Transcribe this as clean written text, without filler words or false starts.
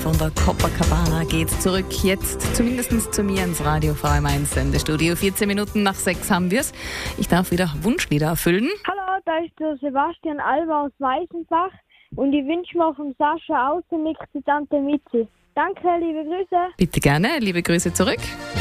von der Copacabana geht's zurück. Jetzt zumindest zu mir ins Radio VM1 Sendestudio. 14 Minuten nach 6 haben wir's. Ich darf wieder Wunschlieder erfüllen. Hallo, da ist der Sebastian Alba aus Weißenbach und ich wünsche mir vom Sascha Außenmix die Tante Mitzi. Danke, liebe Grüße. Bitte gerne, liebe Grüße zurück.